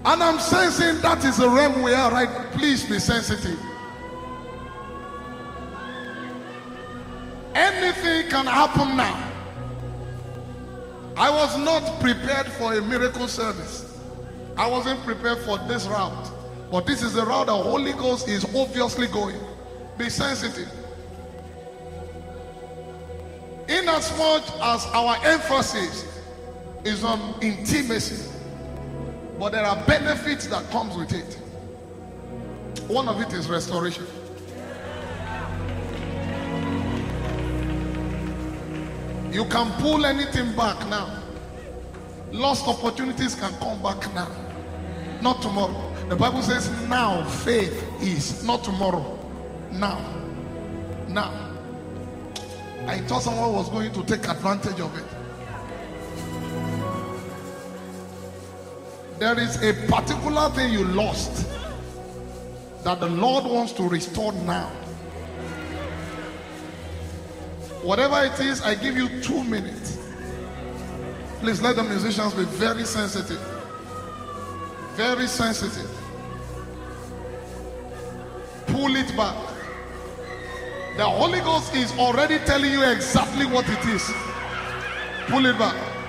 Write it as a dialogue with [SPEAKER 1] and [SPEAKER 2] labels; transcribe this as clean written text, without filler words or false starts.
[SPEAKER 1] And I'm sensing that is the realm we are right. Please be sensitive. Anything can happen now. I was not prepared for a miracle service. I wasn't prepared for this route. But this is the route the Holy Ghost is obviously going. Be sensitive. Inasmuch as our emphasis is on intimacy, but there are benefits that comes with it. One of it is restoration. You can pull anything back now. Lost opportunities can come back now, not tomorrow. The Bible says now faith is, not tomorrow. Now. I thought someone was going to take advantage of it. There is a particular thing you lost that the Lord wants to restore now. Whatever it is, I give you 2 minutes. Please let the musicians be very sensitive. Very sensitive. Pull it back. The Holy Ghost is already telling you exactly what it is. Pull it back.